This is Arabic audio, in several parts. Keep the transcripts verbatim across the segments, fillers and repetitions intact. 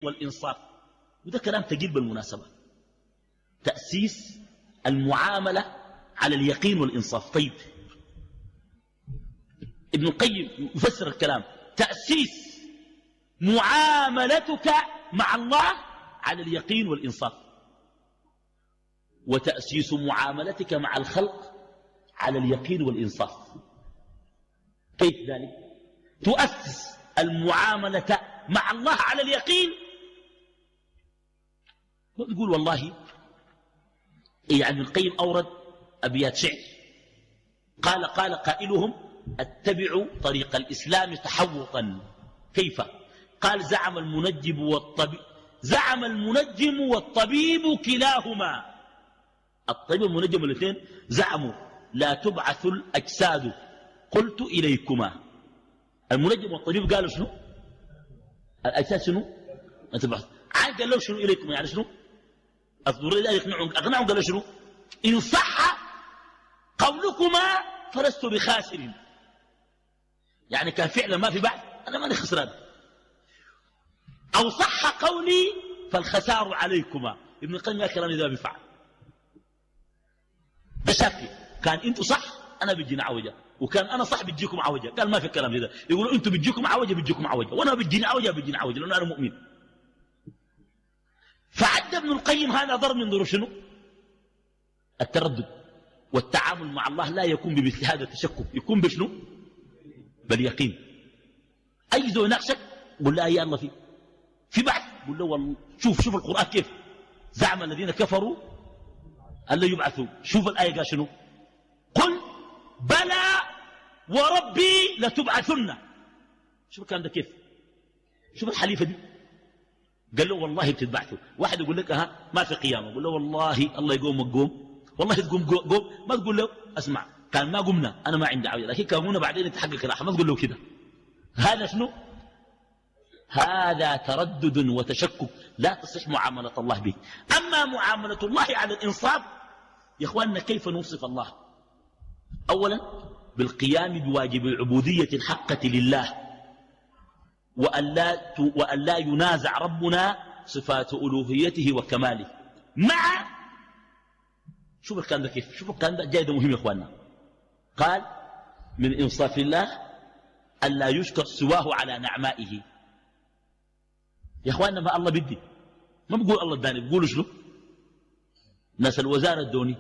والإنصاف. وده كلام ثقيل بالمناسبة. تأسيس المعاملة على اليقين والإنصاف. طيب ابن القيم يفسر الكلام: تأسيس معاملتك مع الله على اليقين والإنصاف، وتأسيس معاملتك مع الخلق على اليقين والإنصاف. كيف ذلك؟ تؤسس المعاملة مع الله على اليقين، وتقول والله يعني ابن القيم أورد أبيات شعر قال قال قائلهم: اتبعوا طريق الإسلام تحوطا. كيف؟ قال: زعم المنجم والطبيب زعم المنجم والطبيب كلاهما. الطبيب والمنجم الاثنين زعموا لا تبعث الأجساد، قلت إليكما. المنجم والطبيب قالوا شنو؟ الأجساد شنو؟ ما تبعث. عاد قال له شنو إليكما؟ يعني شنو؟ الضروري لا يقنعهم، أقنعهم قال له شنو؟ إن صح قولكما فلست بخاسر. يعني كان فعلا ما في بعث، أنا ماني خسران. أو صح قولي فالخسار عليكما. ابن القيم قال كلام ذا بفعل. ده شافي كان انتوا صح انا بيجيني عوجه، وكان انا صح بيجيكم عوجه. قال ما في الكلام ده. يقولوا انتوا بيجيكم عوجه بيجيكم عوجه، وانا بيجيني عوجه بيجيني عوجه، لانه انا مؤمن. فعد ابن القيم هذا ضرب من ضروب شنو؟ التردد. والتعامل مع الله لا يكون بمثل هذا التشكك، يكون بشنو؟ باليقين. اي ذو يناقشك قل لا يا الله في في بعث، قل له والله شوف شوف القران كيف زعم الذين كفروا أن لا يبعثوا. شوف الآية قال شنو؟ قل بلى وربي لتبعثن. شوف الكلام ده كيف؟ شوف الحليفة دي. قال له والله بتتبعثوا. واحد يقول لك ها ما في قيامة، قل له والله الله يقوم قوم، والله تقوم قوم. ما تقول له اسمع كان ما قمنا أنا ما عندي عوية، لكن قامونا بعدين يتحقق راحة. ما تقول له كده. هذا شنو؟ هذا تردد وتشكك لا تصح معاملة الله به. أما معاملة الله على الإنصاف يا إخواننا كيف نوصف الله؟ أولا بالقيام بواجب العبودية الحقة لله، وأن لا, وأن لا ينازع ربنا صفات ألوهيته وكماله. مع شوف الكلام ده كيف؟ شوف الكلام ده جاي ده مهم يا إخواننا. قال من إنصاف الله أن لا يشكر سواه على نعمائه. يا اخواننا ما الله بدي، ما بقول الله اداني، بقولوا شنو؟ ناس الوزاره ادوني.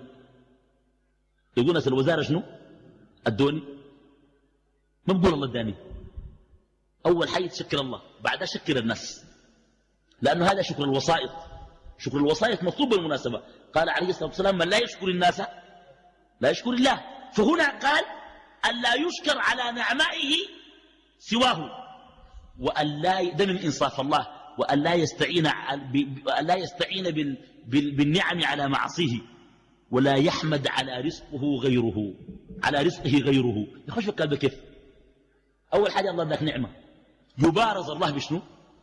يقول ناس الوزاره شنو؟ ادوني. ما بقول الله اداني. اول حاجه تشكر الله، بعدها شكر الناس، لانه هذا شكر الوسائط. شكر الوسائط مطلوب بالمناسبه. قال عليه الصلاه والسلام: من لا يشكر الناس لا يشكر الله. فهنا قال ان لا يشكر على نعمائه سواه، وان لا، ده من انصاف الله، وأن لا يستعين, وأن لا يستعين بالنعم على معصيه، ولا يحمد على رزقه غيره على رزقه غيره. يخش الكلام كيف؟ أول حاجة الله اداك نعمة، يبارز الله بشنو؟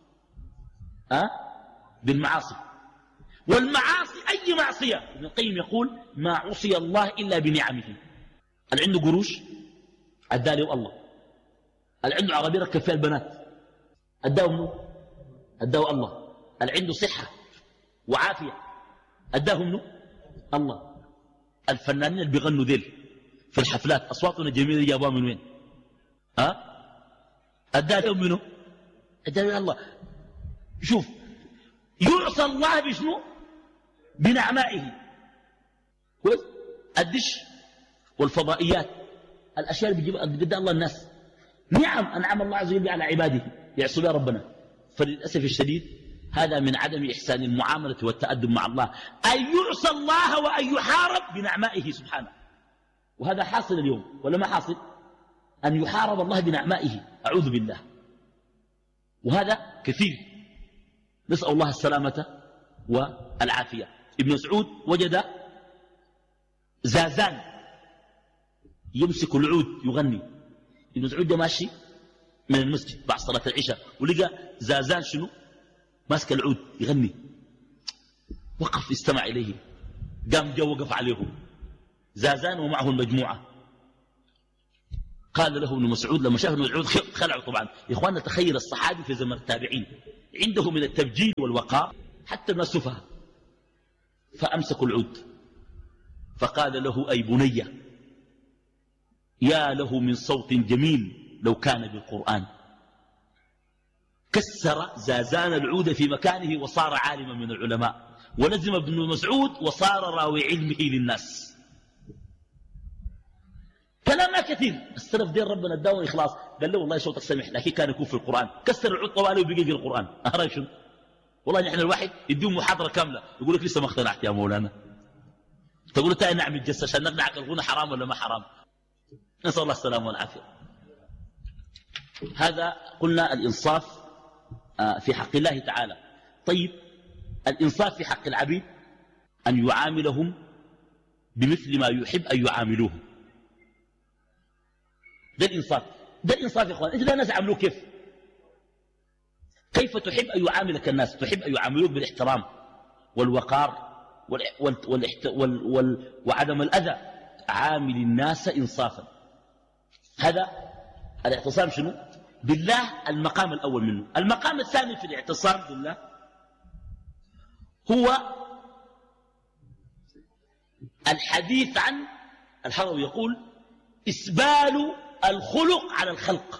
أه؟ بالمعاصي. والمعاصي أي معصية، ابن القيم يقول ما عصي الله إلا بنعمه. اللي عنده قروش أداه الله، اللي عنده عربية ركب فيها البنات أداه منه؟ أداه الله. اللي عنده صحة وعافية أداه منه؟ الله. الفنانين اللي بيغنوا ذيل في الحفلات أصواتنا جميلة جابوها من وين؟ أه؟ أداه منه؟ أداه الله. شوف يعصى الله بشنو؟ بنعمائه. كويس؟ الدش والفضائيات، الأشياء اللي بيجيب بدأ الله الناس نعم أنعم الله عز وجل على عباده يعصوا بها ربنا. فللأسف الشديد هذا من عدم إحسان المعاملة والتأدب مع الله، أن يعصى الله وأن يحارب بنعمائه سبحانه. وهذا حاصل اليوم ولا ما حاصل؟ أن يحارب الله بنعمائه، أعوذ بالله. وهذا كثير، نسأل الله السلامة والعافية. ابن مسعود وجد زازان يمسك العود يغني. ابن مسعود ده ماشي من المسجد بعد صلاة العشاء ولقى زازان شنو ماسك العود يغني. وقف استمع إليه، قام جاء وقف عليه زازان ومعه المجموعة. قال له ابن مسعود لما شاف ابن مسعود خلعوا طبعا. يا إخواننا تخيل الصحابي في زمن التابعين عنده من التبجيل والوقار حتى ما سفه، فأمسكوا العود فقال له أي بني يا له من صوت جميل لو كان بالقرآن. كسر زازان العود في مكانه وصار عالما من العلماء، ولزم ابن مسعود وصار راوي علمه للناس. كلام ما كثير. السلف دين ربنا اداهم إخلاص، قال له والله صوتك سمح لكن كان يكون في القرآن. كسر العود طوالي وبقي يقرأ القرآن. أهرأي شنو؟ والله نحن الواحد يديهم محاضرة كاملة يقول لك لسه ما اقتنعت يا مولانا. تقول له تعال نعمل جلسة عشان نقنعك الغنى حرام ولا ما حرام. نسأل الله السلامة والعافية. هذا قلنا الإنصاف في حق الله تعالى. طيب الإنصاف في حق العبيد أن يعاملهم بمثل ما يحب أن يعاملوه. ده الإنصاف. ده الإنصاف يا إخوان. أنت ده الناس يعاملوك كيف؟ كيف تحب أن يعاملك الناس؟ تحب أن يعاملوك بالاحترام والوقار وال وال وال وال وعدم الأذى. عامل الناس إنصافا. هذا الاعتصام شنو؟ بالله المقام الأول منه. المقام الثاني في الاعتصام بالله هو الحديث عن الحروي يقول إسبال الخلق على الخلق.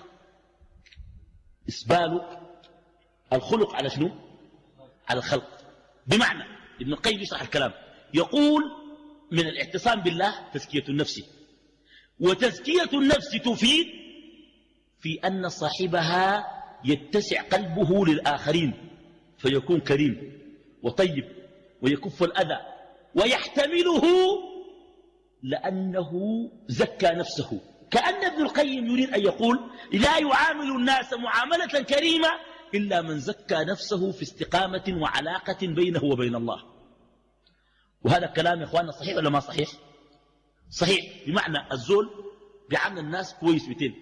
إسبال الخلق على شنو؟ على الخلق. بمعنى ابن القيم يشرح الكلام يقول من الاعتصام بالله تزكية النفس، وتزكية النفس تفيد في أن صاحبها يتسع قلبه للآخرين فيكون كريم وطيب ويكف الأذى ويحتمله لأنه زكى نفسه. كأن ابن القيم يريد أن يقول لا يعامل الناس معاملة كريمة إلا من زكى نفسه في استقامة وعلاقة بينه وبين الله. وهذا الكلام يا إخواننا صحيح ولا ما صحيح؟ صحيح. بمعنى الزول بيعامل الناس كويس مئتين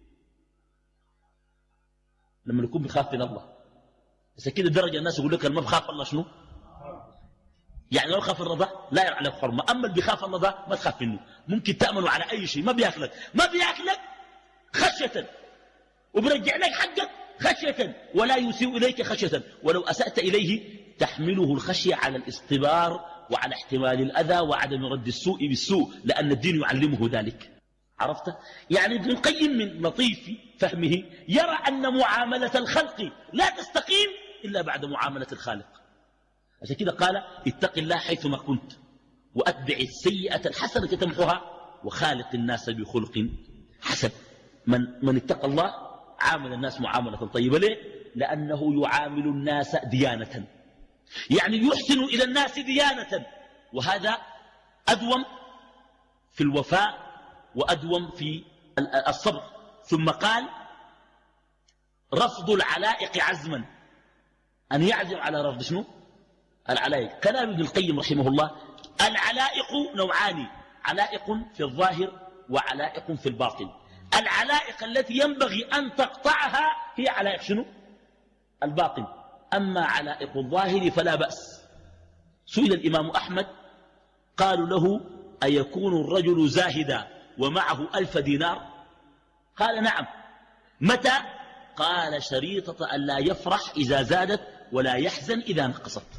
لما يكون بخاف من الله. بس كده درجة الناس يقول لك ما بخاف الله شنو؟ يعني لو خاف الرضا لا يرى عليك حرمة. أما اللي بيخاف الله ده ما تخاف منه. ممكن تأمنوا على أي شيء. ما بيأكلك ما بيأكلك خشية وبرجع لك حقك خشية ولا يسيء إليك خشية. ولو أسأت إليه تحمله الخشية على الاصطبار وعلى احتمال الأذى وعدم رد السوء بالسوء لأن الدين يعلمه ذلك. عرفت؟ يعني ابن القيم من لطيف فهمه يرى أن معاملة الخلق لا تستقيم إلا بعد معاملة الخالق. عشان كده قال اتق الله حيثما كنت وأتبع السيئة الحسنة تمحها وخالق الناس بخلق حسن. من, من اتقى الله عامل الناس معاملة طيبة. ليه؟ لأنه يعامل الناس ديانة، يعني يحسن إلى الناس ديانة، وهذا أدوم في الوفاء وأدوم في الصبر. ثم قال رفض العلائق عزما، أن يعزم على رفض شنو؟ العلائق. كلام ابن القيم رحمه الله العلائق نوعان، علائق في الظاهر وعلائق في الباطن. العلائق التي ينبغي أن تقطعها هي علائق شنو؟ الباطن. أما علائق الظاهر فلا بأس. سئل الإمام أحمد قالوا له أيكون الرجل زاهدا ومعه ألف دينار؟ قال نعم. متى؟ قال شريطة أن لا يفرح إذا زادت ولا يحزن إذا نقصت.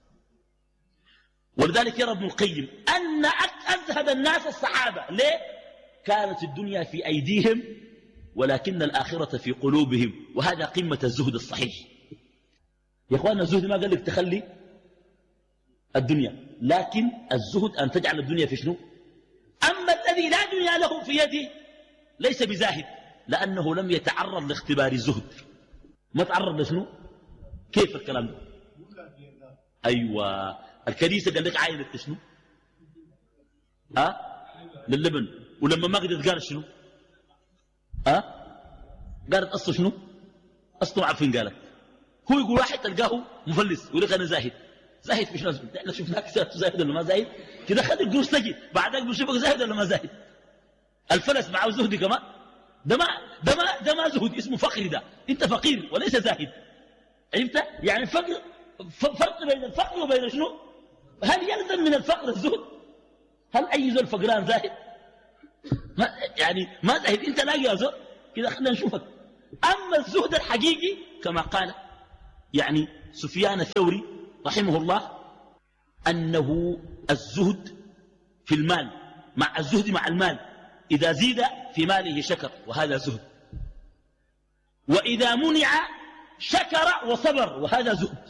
ولذلك يرى ابن القيم أن أزهد الناس الصحابة. ليه؟ كانت الدنيا في أيديهم ولكن الآخرة في قلوبهم، وهذا قمة الزهد الصحيح. يا أخوانا الزهد ما قال لك تخلي الدنيا، لكن الزهد أن تجعل الدنيا في شنو؟ أما الذي لا دنيا له في يده ليس بزاهد لأنه لم يتعرض لاختبار الزهد. ما تعرض لشنو؟ كيف الكلام ده؟ أيوة الكنيسة قال لك عاينة شنو؟ أه؟ للبن. ولما ما قدرت قالت شنو؟ أه؟ قالت أصله شنو؟ أصله عارفين قالت. هو يقول واحد تلقاه مفلس يقول لك أنا زاهد. زاهد في شنو؟ احنا شفناك زاهد ولا ما زاهد؟ كده خد القروش تجي بعدك بنشوفك زاهد ولا ما زاهد. الفلس معه زهد كمان. ده ما ده ما ده ما زهد، اسمه فقر. ده انت فقير وليس زاهد. عرفت؟ يعني الفقر فرق بين الفقر وبين شنو؟ هل يلزم من الفقر الزهد؟ هل أي زول فقران زاهد؟ ما يعني ما زهد انت لاقي يا زول كده، خلينا نشوفك. اما الزهد الحقيقي كما قال يعني سفيان الثوري رحمه الله انه الزهد في المال مع الزهد مع المال، اذا زيد في ماله شكر وهذا زهد، واذا منع شكر وصبر وهذا زهد.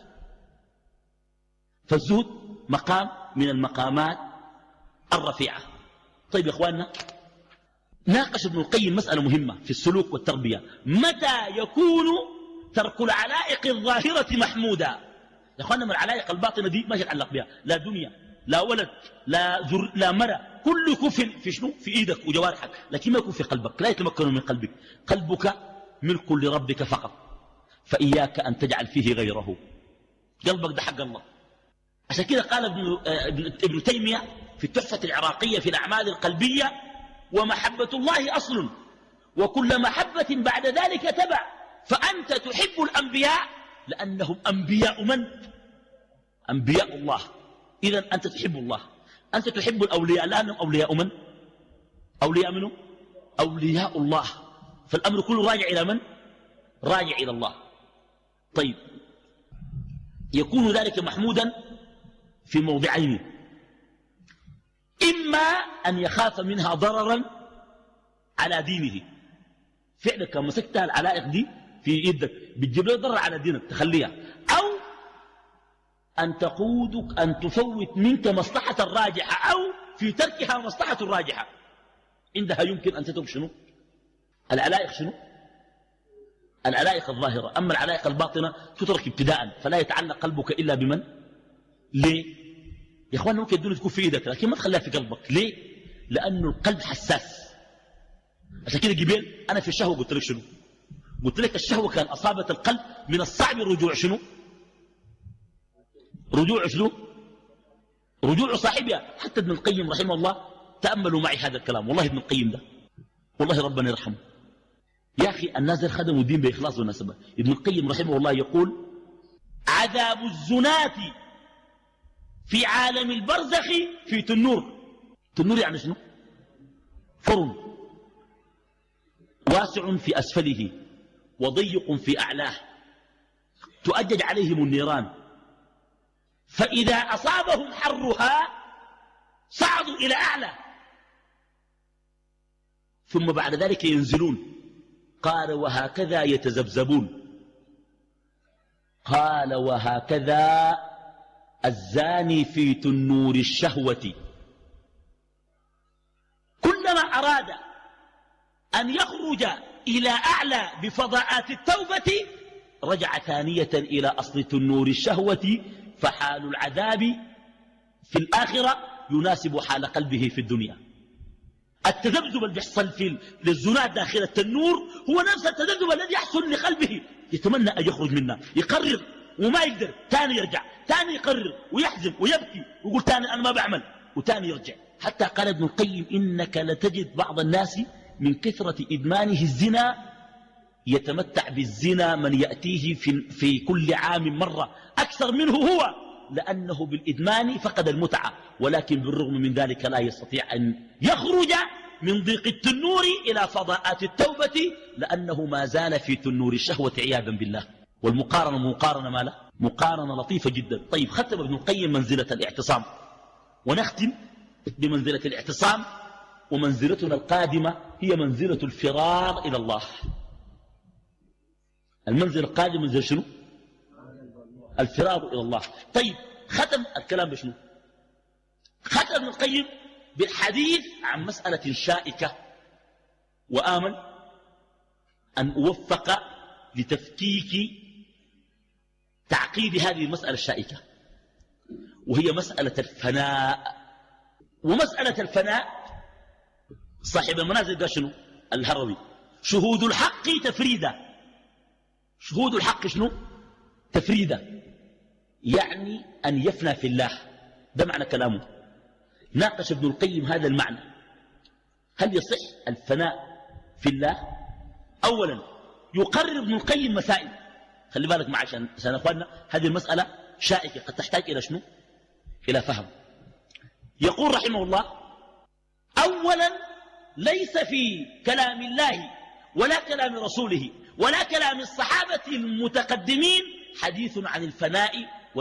فالزهد مقام من المقامات الرفيعة. طيب يا اخواننا، ناقش ابن القيم مسألة مهمة في السلوك والتربية، متى يكون ترك العلائق الظاهرة محمودا؟ يا اخواننا، من العلائق الباطنة دي ما يتعلق بها لا دنيا لا ولد لا زر لا مرة، كل يكون في, في شنو؟ في ايدك وجوارحك، لكن ما يكون في قلبك، لا يتمكن من قلبك. قلبك ملك لربك فقط، فإياك أن تجعل فيه غيره. قلبك ده حق الله. عشان كده قال ابن, ابن, ابن تيمية في التحفة العراقية في الأعمال القلبية: ومحبة الله أصل، وكل محبة بعد ذلك تبع، فأنت تحب الأنبياء لأنهم أنبياء من؟ أنبياء الله. إذن أنت تحب الله. أنت تحب الأولياء لأنهم أولياء من؟ أولياء منه؟ أولياء الله. فالأمر كله راجع إلى من؟ راجع إلى الله. طيب، يكون ذلك محمودا في موضعين: إما أن يخاف منها ضررا على دينه، فعلا كان مسكتها العلائق دي في يدك بتجيب له ضرر على دينك تخليها، أو أن تقودك أن تفوت منك مصلحة الراجحة، أو في تركها مصلحة الراجحة. عندها يمكن أن تترك شنو؟ العلائق شنو؟ العلائق الظاهرة. أما العلائق الباطنة تترك ابتداء، فلا يتعلق قلبك إلا بمن؟ ليه؟ يا اخوان، ممكن الدنيا تكون في ايدك لكن ما تخليها في قلبك. ليه؟ لأنه القلب حساس. عشان كده جبال أنا في الشهوة قلت لك شنو؟ قلت لك الشهوة كان أصابت القلب من الصعب الرجوع شنو؟ رجوع شنو؟ رجوع صاحبها. حتى ابن القيم رحمه الله، تأملوا معي هذا الكلام، والله ابن القيم ده والله ربنا يرحمه. يا أخي الناس خدموا الدين بإخلاص ونسبة. ابن القيم رحمه الله يقول: عذاب الزنات في عالم البرزخ في تنور. تنور يعني شنو؟ فرن واسع في أسفله وضيق في أعلاه، تؤجج عليهم النيران، فإذا أصابهم حرها صعدوا إلى أعلى، ثم بعد ذلك ينزلون. قال: وهكذا يتذبذبون. قال: وهكذا الزاني في تنور الشهوة، كلما أراد أن يخرج إلى أعلى بفضاءات التوبة رجع ثانية إلى أصل تنور الشهوة، فحال العذاب في الآخرة يناسب حال قلبه في الدنيا. التذبذب اللي بيحصل في للزنات داخل التنور هو نفس التذبذب الذي يحصل لقلبه، يتمنى أن يخرج منها، يقرر وما يقدر، تاني يرجع، تاني يقرر ويحزن ويبكي ويقول تاني أنا ما بعمل، وتاني يرجع. حتى قال ابن القيم: إنك لتجد بعض الناس من كثرة إدمانه الزنا يتمتع بالزنا من يأتيه في, في كل عام مرة أكثر منه هو، لأنه بالإدمان فقد المتعة، ولكن بالرغم من ذلك لا يستطيع أن يخرج من ضيق التنور إلى فضاءات التوبة، لأنه ما زال في تنور الشهوة عياذا بالله. والمقارنة مقارنة ما له مقارنة لطيفة جدا. طيب، ختم ابن القيم منزلة الاعتصام، ونختم بمنزلة الاعتصام. ومنزلتنا القادمة هي منزلة الفرار إلى الله. المنزل القادم منزل شنو؟ الفرار إلى الله. طيب، ختم الكلام بشنو؟ ختم ابن القيم بالحديث عن مسألة شائكة، وآمل أن أوفق لتفكيك تعقيد هذه المسألة الشائكة، وهي مسألة الفناء. ومسألة الفناء صاحب المنازل قال شنو؟ الهروي: شهود الحق تفريدا. شهود الحق شنو؟ تفريدا، يعني أن يفنى في الله. ده معنى كلامه. ناقش ابن القيم هذا المعنى: هل يصح الفناء في الله؟ أولا يقرر ابن القيم مسائل، خلي بالك معي عشان عشان اخواننا هذه المسألة شائكة قد تحتاج إلى شنو؟ إلى فهم. يقول رحمه الله: أولا ليس في كلام الله ولا كلام رسوله ولا كلام الصحابة المتقدمين حديث عن الفناء